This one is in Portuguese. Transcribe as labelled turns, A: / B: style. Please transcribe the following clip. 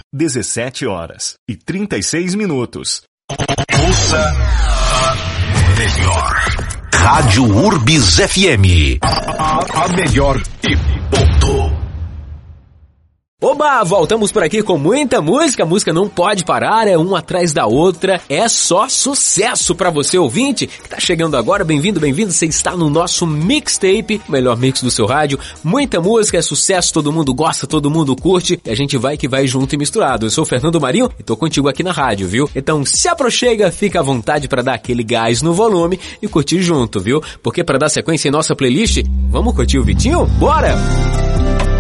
A: 17h36.
B: Ouça a melhor. Rádio Urbis FM. A melhor e ponto.
C: Oba, voltamos por aqui com muita música, a música não pode parar, é uma atrás da outra, é só sucesso pra você ouvinte que tá chegando agora, bem-vindo, você está no nosso mixtape, o melhor mix do seu rádio, muita música, é sucesso, todo mundo gosta, todo mundo curte, e a gente vai que vai junto e misturado. Eu sou o Fernando Marinho e tô contigo aqui na rádio, viu? Então se aproxega, fica à vontade pra dar aquele gás no volume e curtir junto, viu? Porque pra dar sequência em nossa playlist, vamos curtir o Vitinho? Bora!